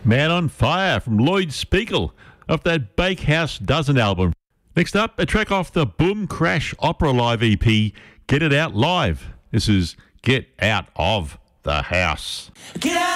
Man on Fire from Lloyd Spiegel off that Bakehouse Dozen album. Next up, a track off the Boom Crash Opera Live EP, Get It Out Live. This is Get Out of the House. Get out!